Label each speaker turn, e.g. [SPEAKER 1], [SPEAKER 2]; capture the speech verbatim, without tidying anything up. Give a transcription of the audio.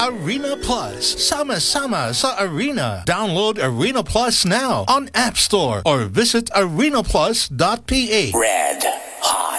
[SPEAKER 1] Arena Plus. Sama-sama sa Arena. Download Arena Plus now on App Store or visit arena plus dot p h.
[SPEAKER 2] Red.